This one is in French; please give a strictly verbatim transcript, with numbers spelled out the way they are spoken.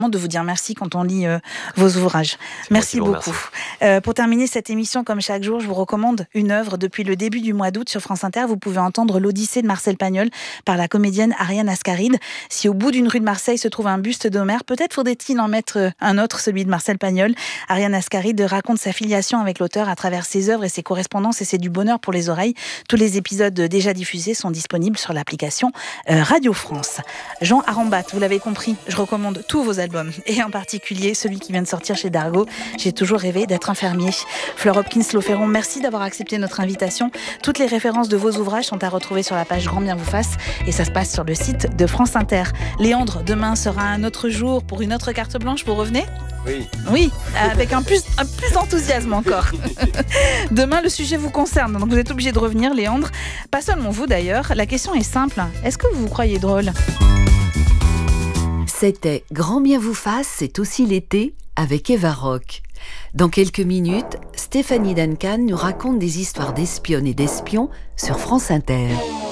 de vous dire merci quand on lit euh, vos ouvrages. C'est merci beaucoup. Euh, pour terminer cette émission, comme chaque jour, je vous recommande une œuvre. Depuis le début du mois d'août sur France Inter, vous pouvez entendre l'Odyssée de Marcel Pagnol par la comédienne Ariane Ascaride. Si au bout d'une rue de Marseille se trouve un buste d'Homère, peut-être faudrait-il en mettre un autre, celui de Marcel Pagnol. Ariane Ascaride raconte sa filiation avec l'auteur à travers ses œuvres et ses correspondances, et c'est du bonheur pour les oreilles. Tous les épisodes déjà diffusés sont disponibles sur l'application euh, Radio France. Jean Arambat, vous l'avez compris, je recommande tous vos albums, et en particulier celui qui vient de sortir chez Dargaud, J'ai toujours rêvé d'être infirmier. Fleur Hopkins-Lauferron, merci d'avoir accepté notre invitation. Toutes les références de vos ouvrages sont à retrouver sur la page Grand Bien vous fasse, et ça se passe sur le site de France Inter. Léandre, demain sera un autre jour pour une autre carte blanche, vous revenez ? Oui. Oui, avec un plus, un plus d'enthousiasme encore. Demain, le sujet vous concerne, donc vous êtes obligé de revenir, Léandre. Pas seulement vous d'ailleurs, la question est simple. Est-ce que vous vous croyez drôle ? C'était Grand Bien vous fasse, c'est aussi l'été avec Eva Rock. Dans quelques minutes, Stéphanie Duncan nous raconte des histoires d'espionnes et d'espions sur France Inter.